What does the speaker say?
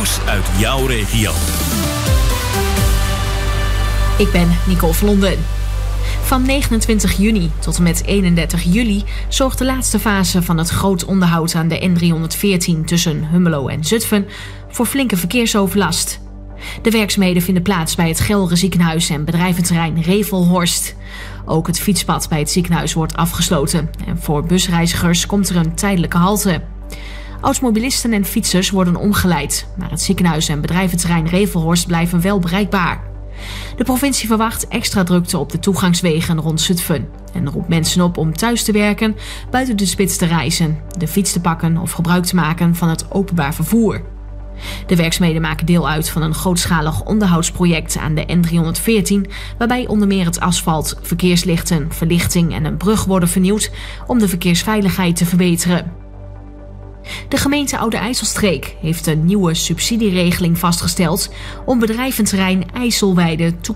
nieuws uit jouw regio. Ik ben Nicole Vlonden. Van 29 juni tot en met 31 juli zorgt de laatste fase van het groot onderhoud aan de N314 tussen Hummelo en Zutphen voor flinke verkeersoverlast. De werkzaamheden vinden plaats bij het Gelre ziekenhuis en bedrijventerrein Revelhorst. Ook het fietspad bij het ziekenhuis wordt afgesloten en voor busreizigers komt er een tijdelijke halte. Automobilisten en fietsers worden omgeleid, maar het ziekenhuis en bedrijventerrein Revelhorst blijven wel bereikbaar. De provincie verwacht extra drukte op de toegangswegen rond Zutphen en roept mensen op om thuis te werken, buiten de spits te reizen, de fiets te pakken of gebruik te maken van het openbaar vervoer. De werkzaamheden maken deel uit van een grootschalig onderhoudsproject aan de N314, waarbij onder meer het asfalt, verkeerslichten, verlichting en een brug worden vernieuwd om de verkeersveiligheid te verbeteren. De gemeente Oude IJsselstreek heeft een nieuwe subsidieregeling vastgesteld om bedrijventerrein IJsselweide